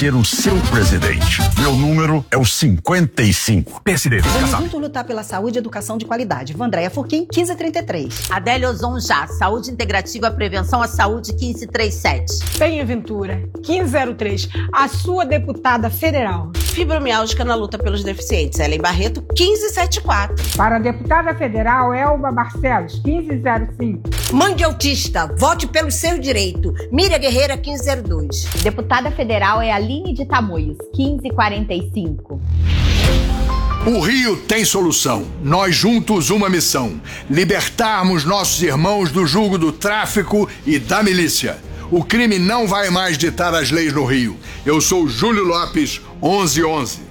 ser o seu presidente. Meu número é o 55. PSD. Vamos juntos lutar pela saúde e educação de qualidade. Vandréia Furquim, 1533. Adélia Ozonjá, Saúde Integrativa, Prevenção à Saúde, 1537. Penha Ventura, 1503, a sua deputada federal. Fibromialgia na luta pelos deficientes, Ellen Barreto, 1574. Para a deputada federal, Elba Barcelos, 1505. Mãe autista, vote pelo seu direito, Miriam Guerreira, 1502. Deputada federal é Aline de Tamoios, 1545. O Rio tem solução. Nós juntos uma missão: libertarmos nossos irmãos do jugo do tráfico e da milícia. O crime não vai mais ditar as leis no Rio. Eu sou Júlio Lopes, 1111.